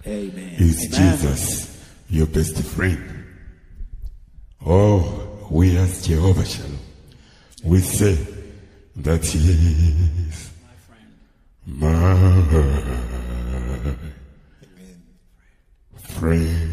Amen. Is Amen. Jesus your best friend? Oh, we as Jehovah Shalom, we say that he is my friend.